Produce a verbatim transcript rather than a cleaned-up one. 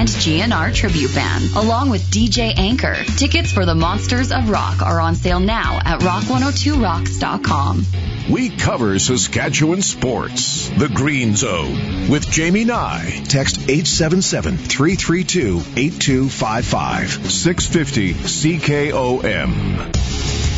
and G N R Tribute Band, along with D J Anchor. Tickets for the Monsters of Rock are on sale now at rock one oh two rocks dot com. We cover Saskatchewan sports. The Green Zone with Jamie Nye. Text eight seven seven, three three two, eight two five five. six fifty C K O M.